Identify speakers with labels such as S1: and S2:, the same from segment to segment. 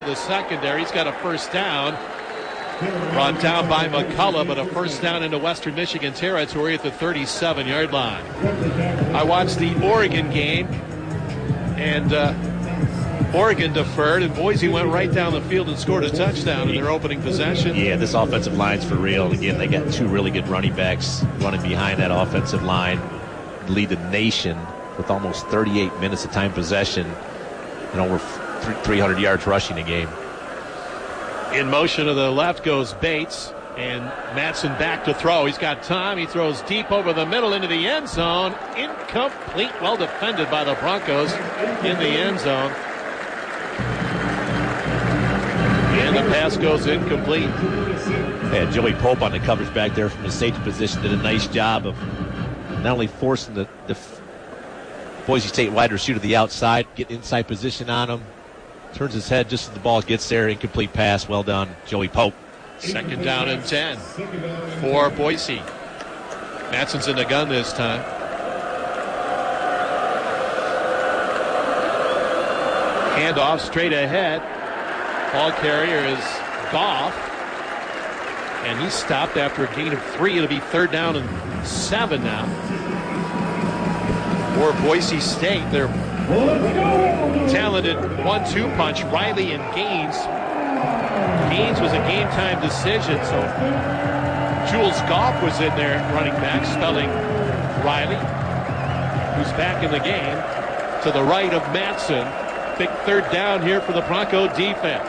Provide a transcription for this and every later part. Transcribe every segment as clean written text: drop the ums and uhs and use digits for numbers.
S1: The secondary, he's got a first down. Brought down by McCullough, but a first down into Western Michigan territory at the 37-yard line. I watched the Oregon game, and Oregon deferred, and Boise went right down the field and scored a touchdown in their opening possession.
S2: Yeah, this offensive line's for real. Again, they got two really good running backs running behind that offensive line. Lead the nation with almost 38 minutes of time possession and over 300 yards rushing a game.
S1: In motion to the left goes Bates, and Matson back to throw. He's got time. He throws deep over the middle into the end zone. Incomplete. Well defended by the Broncos in the end zone. And the pass goes incomplete.
S2: Yeah, Joey Pope on the coverage back there from the safety position did a nice job of not only forcing the Boise State wide receiver to the outside, get inside position on him, turns his head just as the ball gets there. Incomplete pass. Well done, Joey Pope.
S1: Second down and 10 for Boise. Matson's in the gun this time. Handoff straight ahead. Ball carrier is Goff. And he's stopped after a gain of 3. It'll be third down and 7 now. For Boise State, their talented 1-2 punch, Riley and Gaines. Gaines was a game-time decision, so Jules Goff was in there running back, spelling Riley, who's back in the game, to the right of Matson. Big third down here for the Bronco defense.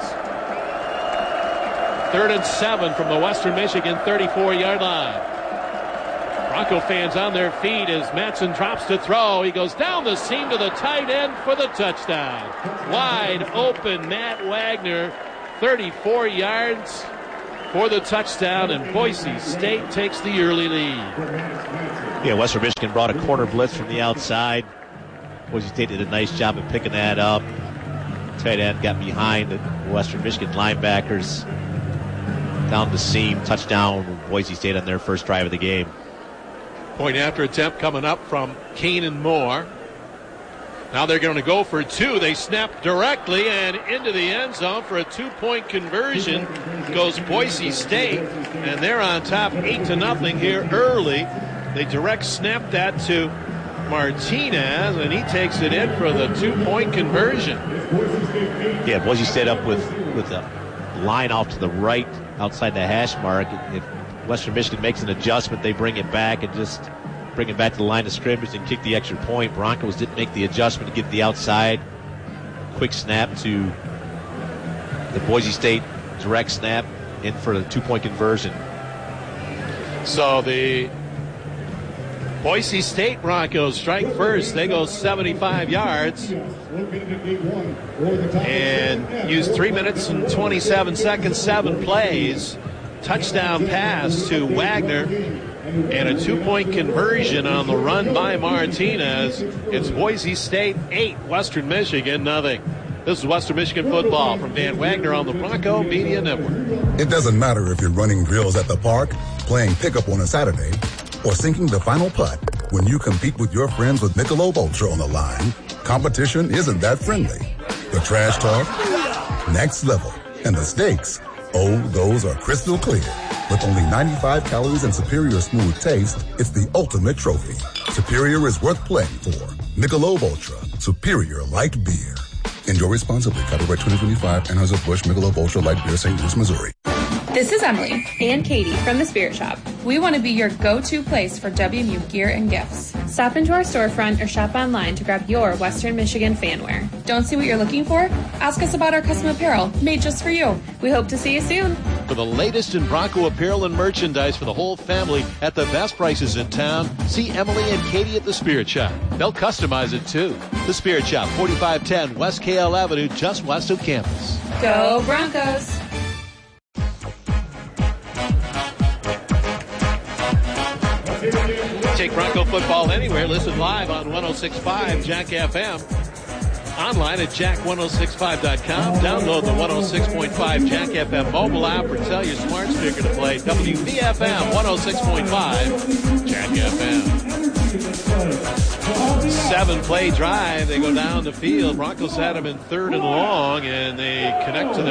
S1: 3rd and 7 from the Western Michigan 34-yard line. Bronco fans on their feet as Matson drops to throw. He goes down the seam to the tight end for the touchdown. Wide open Matt Wagner, 34 yards for the touchdown, and Boise State takes the early lead.
S2: Yeah, Western Michigan brought a quarter blitz from the outside. Boise State did a nice job of picking that up. Tight end got behind the Western Michigan linebackers. Down the seam, touchdown, Boise State on their first drive of the game.
S1: Point after attempt coming up from Keenan Moore. Now they're going to go for 2. They snap directly and into the end zone for a 2-point conversion. Goes Boise State, and they're on top 8-0 here early. They direct snap that to Martinez, and he takes it in for the 2-point conversion.
S2: Yeah, Boise State up with a line off to the right outside the hash mark. If Western Michigan makes an adjustment, they bring it back and just bring it back to the line of scrimmage and kick the extra point. Broncos didn't make the adjustment to get the outside. Quick snap to the Boise State direct snap in for the 2-point conversion.
S1: So the Boise State Broncos strike first. They go 75 yards and use 3 minutes and 27 seconds, 7 plays. Touchdown pass to Wagner and a 2-point conversion on the run by Martinez. It's Boise State 8, Western Michigan nothing. This is Western Michigan football from Van Wagner on the Bronco Media Network.
S3: It doesn't matter if you're running drills at the park, playing pickup on a Saturday, or sinking the final putt. When you compete with your friends with Michelob Ultra on the line, competition isn't that friendly. The trash talk, next level, and the stakes, oh, those are crystal clear. With only 95 calories and superior smooth taste, it's the ultimate trophy. Superior is worth playing for. Michelob Ultra, superior light beer. Enjoy responsibly. Copyright 2025, Anheuser-Busch Michelob Ultra Light Beer, St. Louis, Missouri.
S4: This is Emily and Katie from The Spirit Shop. We want to be your go-to place for WMU gear and gifts. Stop into our storefront or shop online to grab your Western Michigan fanwear. Don't see what you're looking for? Ask us about our custom apparel made just for you. We hope to see you soon.
S1: For the latest in Bronco apparel and merchandise for the whole family at the best prices in town, see Emily and Katie at The Spirit Shop. They'll customize it too. The Spirit Shop, 4510 West KL Avenue, just west of campus.
S4: Go Broncos!
S1: Take Bronco football anywhere. Listen live on 106.5 Jack FM. Online at jack1065.com. Download the 106.5 Jack FM mobile app or tell your smart speaker to play WVFM 106.5 Jack FM. 7-play drive. They go down the field. Broncos had them in 3rd and long, and they connect to their